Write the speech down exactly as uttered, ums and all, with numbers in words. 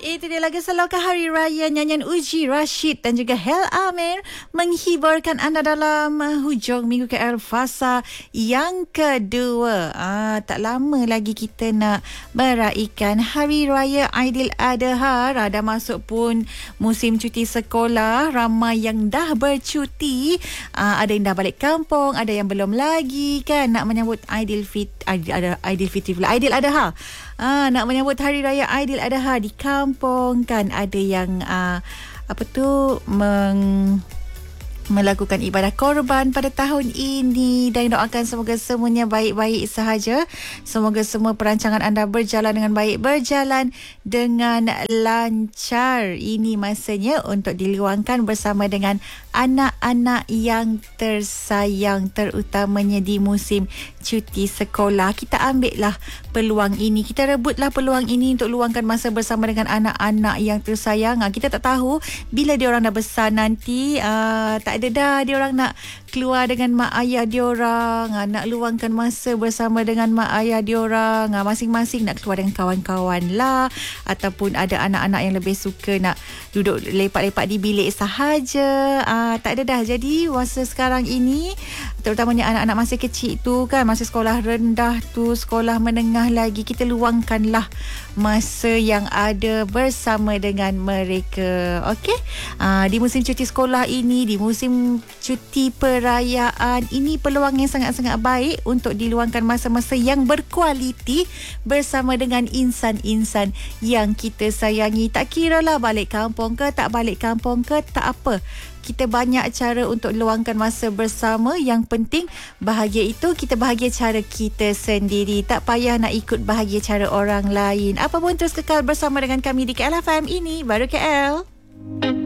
Itu dia lagu Selokan Hari Raya nyanyian Uji Rashid dan juga Hel Amir menghiburkan anda dalam uh, hujung minggu K L fasa yang kedua. Ah, tak lama lagi kita nak meraihkan Hari Raya Aidiladha. Dah masuk pun musim cuti sekolah. Ramai yang dah bercuti. Ah, ada yang dah balik kampung, ada yang belum lagi kan nak menyambut Aidilfit Aidil Aidilfitri pula Aidiladha. Ah, nak menyambut Hari Raya Aidiladha di kampung kan, ada yang uh, apa tu meng melakukan ibadah korban pada tahun ini, dan doakan semoga semuanya baik-baik sahaja. Semoga semua perancangan anda berjalan dengan baik, berjalan dengan lancar. Ini masanya untuk diluangkan bersama dengan anak-anak yang tersayang, terutamanya di musim cuti sekolah. Kita ambillah peluang ini, kita rebutlah peluang ini untuk luangkan masa bersama dengan anak-anak yang tersayang. Kita tak tahu bila diorang dah besar nanti, uh, tak ada dah diorang nak keluar dengan mak ayah diorang, uh, nak luangkan masa bersama dengan mak ayah diorang. Uh, masing-masing nak keluar dengan kawan-kawan lah, ataupun ada anak-anak yang lebih suka nak duduk lepak-lepak di bilik sahaja. Uh, tak ada dah. Jadi masa sekarang ini, terutamanya anak-anak masih kecil tu kan, masih sekolah rendah tu, sekolah menengah lagi, kita luangkanlah masa yang ada bersama dengan mereka. Okey, uh, di musim cuti sekolah ini, di musim cuti perayaan ini, peluang yang sangat-sangat baik untuk diluangkan masa-masa yang berkualiti bersama dengan insan-insan yang kita sayangi. Tak kiralah balik kampung ke tak balik kampung ke, tak apa, kita banyak cara untuk luangkan masa bersama. Yang penting bahagia itu kita bahagia cara kita sendiri. Tak payah nak ikut bahagia cara orang lain. Apa pun terus kekal bersama dengan kami di K L F M. Ini Baru K L.